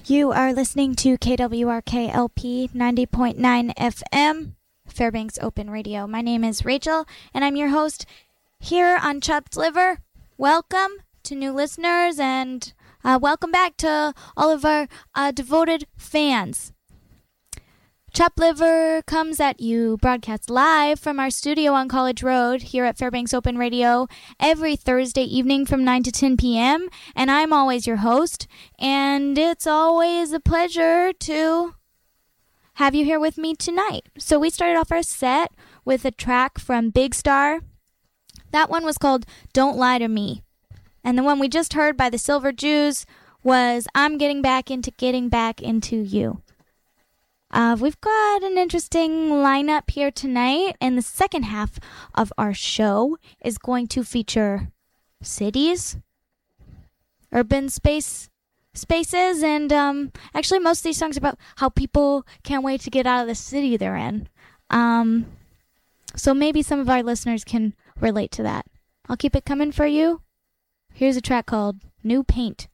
You are listening to KWRK-LP 90.9 FM, Fairbanks Open Radio. My name is Rachel, and I'm your host here on Chopped Liver. Welcome to new listeners, and welcome back to all of our devoted fans. Chopped Liver comes at you, broadcast live from our studio on College Road here at Fairbanks Open Radio every Thursday evening from 9 to 10 p.m. And I'm always your host, and it's always a pleasure to have you here with me tonight. So we started off our set with a track from Big Star. That one was called Don't Lie to Me. And the one we just heard by the Silver Jews was I'm Getting Back Into You. We've got an interesting lineup here tonight, and the second half of our show is going to feature cities, urban spaces, and actually most of these songs are about how people can't wait to get out of the city they're in. So maybe some of our listeners can relate to that. I'll keep it coming for you. Here's a track called New Paint.